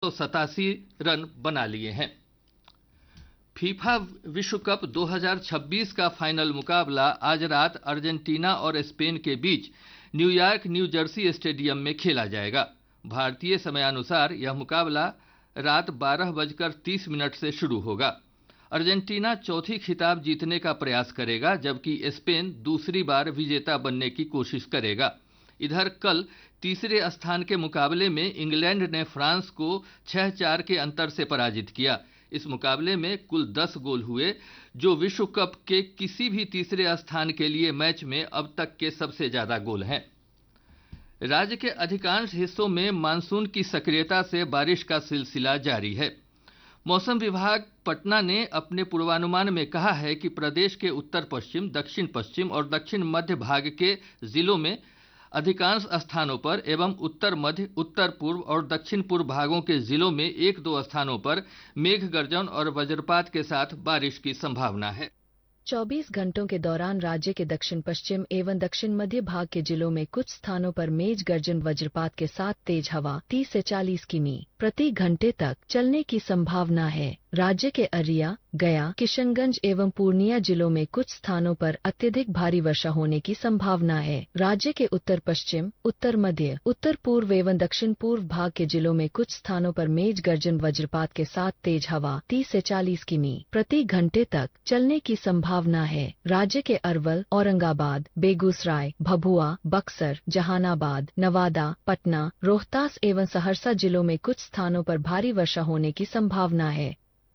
787 run बना लिए हैं। फीफा विश्व कप 2026 का फाइनल मुकाबला आज रात अर्जेंटीना और स्पेन के बीच न्यूयॉर्क न्यू जर्सी स्टेडियम में खेला जाएगा। भारतीय समयानुसार यह मुकाबला रात 12:30 से शुरू होगा। अर्जेंटीना चौथी खिताब जीतने का प्रयास करेगा, जबकि स्पेन दूसरी बार विजेता बनने की कोशिश करेगा। इधर कल तीसरे स्थान के मुकाबले में इंग्लैंड ने फ्रांस को 6-4 के अंतर से पराजित किया। इस मुकाबले में कुल 10 गोल हुए, जो विश्व कप के किसी भी तीसरे स्थान के लिए मैच में अब तक के सबसे ज्यादा गोल हैं। राज्य के अधिकांश हिस्सों में मानसून की सक्रियता से बारिश का सिलसिला जारी है। मौसम विभाग पटना ने अपने पूर्वानुमान में कहा है कि प्रदेश के उत्तर पश्चिम, दक्षिण पश्चिम और दक्षिण मध्य भाग के जिलों में अधिकांश स्थानों पर एवं उत्तर मध्य, उत्तर पूर्व और दक्षिण पूर्व भागों के जिलों में 1-2 स्थानों पर मेघ गर्जन और वज्रपात के साथ बारिश की संभावना है। 24 घंटों के दौरान राज्य के दक्षिण पश्चिम एवं दक्षिण मध्य भाग के जिलों में कुछ स्थानों पर मेघ गर्जन वज्रपात के साथ तेज हवा 30 से 40 किमी प्रति घंटे तक चलने की संभावना है। राज्य के अररिया, गया, किशनगंज एवं पूर्णिया जिलों में कुछ स्थानों पर अत्यधिक भारी वर्षा होने की संभावना है। राज्य के उत्तर पश्चिम, उत्तर मध्य, उत्तर पूर्व एवं दक्षिण पूर्व भाग के जिलों में कुछ स्थानों पर मेघ गर्जन वज्रपात के साथ तेज हवा 30 से 40 किमी प्रति घंटे तक चलने की संभावना है। राज्य के अरवल, औरंगाबाद, बेगूसराय, भभुआ, बक्सर, जहानाबाद, नवादा, पटना, रोहतास एवं सहरसा जिलों में कुछ स्थानों पर भारी वर्षा होने की संभावना है।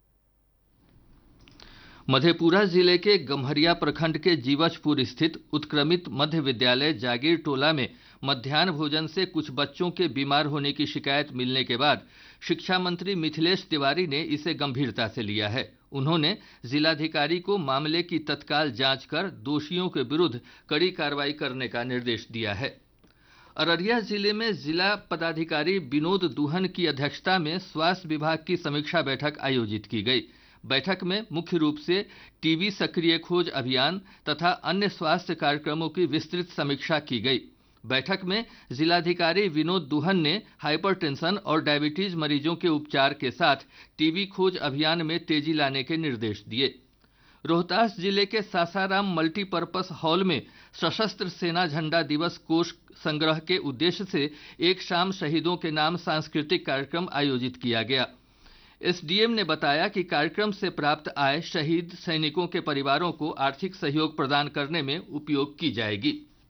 मधेपुरा जिले के गम्हरिया प्रखंड के जीवछपुर स्थित उत्क्रमित मध्य विद्यालय जागीर टोला में मध्याह्न भोजन से कुछ बच्चों के बीमार होने की शिकायत मिलने के बाद शिक्षा मंत्री मिथिलेश तिवारी ने इसे गंभीरता से लिया है। उन्होंने जिलाधिकारी को मामले की तत्काल जांच कर दोषियों के विरुद्ध कड़ी कार्रवाई करने का निर्देश दिया है। अररिया जिले में जिला पदाधिकारी विनोद दुहन की अध्यक्षता में स्वास्थ्य विभाग की समीक्षा बैठक आयोजित की गई। बैठक में मुख्य रूप से टीबी सक्रिय खोज अभियान तथा अन्य स्वास्थ्य कार्यक्रमों की विस्तृत समीक्षा की गई। बैठक में जिलाधिकारी विनोद दुहन ने हाइपरटेंशन और डायबिटीज मरीजों के उपचार के साथ टीबी खोज अभियान में तेजी लाने के निर्देश दिए। रोहतास जिले के सासाराम मल्टीपर्पस हॉल में सशस्त्र सेना झंडा दिवस कोष संग्रह के उद्देश्य से एक शाम शहीदों के नाम सांस्कृतिक कार्यक्रम आयोजित किया गया। एसडीएम ने बताया कि कार्यक्रम से प्राप्त आय शहीद सैनिकों के परिवारों को आर्थिक सहयोग प्रदान करने में उपयोग की जाएगी।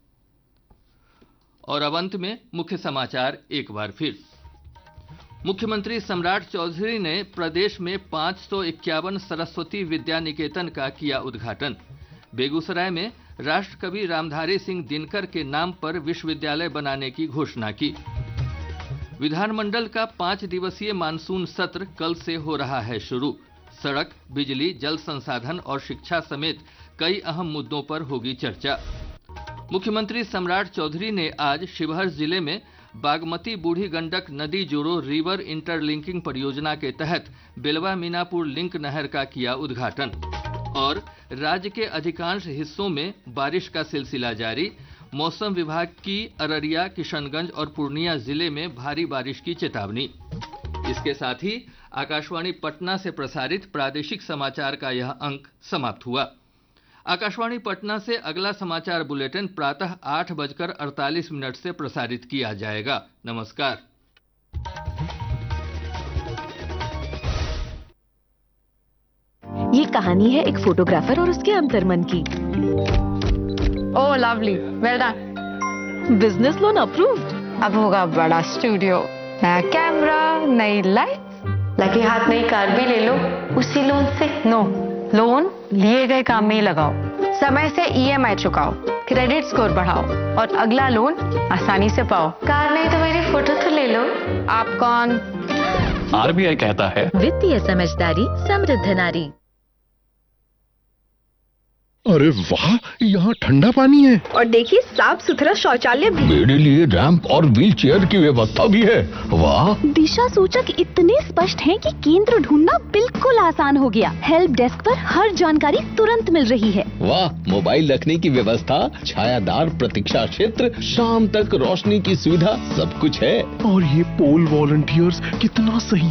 और अब अंत में मुख्य समाचार एक बार फिर। मुख्यमंत्री सम्राट चौधरी ने प्रदेश में 551 सरस्वती विद्या निकेतन का किया उद्घाटन। बेगूसराय में राष्ट्रकवि रामधारी सिंह दिनकर के नाम पर विश्वविद्यालय बनाने की घोषणा की। विधानमंडल का 5 दिवसीय मानसून सत्र कल से हो रहा है शुरू। सड़क, बिजली, जल संसाधन और शिक्षा समेत कई अहम मुद्दों पर होगी चर्चा। मुख्यमंत्री सम्राट चौधरी ने आज शिवहर जिले में बागमती बूढ़ी गंडक नदी जोड़ो रिवर इंटरलिंकिंग परियोजना के तहत बेलवा मीनापुर लिंक नहर का किया उद्घाटन। और राज्य के अधिकांश हिस्सों में बारिश का सिलसिला जारी। मौसम विभाग की अररिया, किशनगंज और पूर्णिया जिले में भारी बारिश की चेतावनी। इसके साथ ही आकाशवाणी पटना से प्रसारित प्रादेशिक समाचार का यह अंक समाप्त हुआ। आकाशवाणी पटना से अगला समाचार बुलेटिन प्रातः 8:48 से प्रसारित किया जाएगा। नमस्कार। ये कहानी है एक फोटोग्राफर और उसके अंतर्मन की। ओह lovely, well done. Business loan approved. अब होगा बड़ा स्टूडियो, नया कैमरा, नई लाइट, लगे हाथ नई कार भी ले लो उसी लोन से। नो, लोन लिए गए काम में ही लगाओ, समय से ईएमआई चुकाओ, क्रेडिट स्कोर बढ़ाओ और अगला लोन आसानी से पाओ। कार नहीं तो मेरी फोटो तो ले लो। आप कौन? आरबीआई कहता है वित्तीय समझदारी समृद्ध नारी। अरे वाह, यहाँ ठंडा पानी है और देखिए साफ सुथरा शौचालय भी। मेरे लिए रैंप और व्हील चेयर की व्यवस्था भी है। वाह, दिशा सूचक इतने स्पष्ट हैं कि केंद्र ढूंढना बिल्कुल आसान हो गया। हेल्प डेस्क पर हर जानकारी तुरंत मिल रही है। वाह, मोबाइल रखने की व्यवस्था, छायादार प्रतीक्षा क्षेत्र, शाम तक रोशनी की सुविधा, सब कुछ है। और ये पोल वॉलंटियर्स कितना सहयोग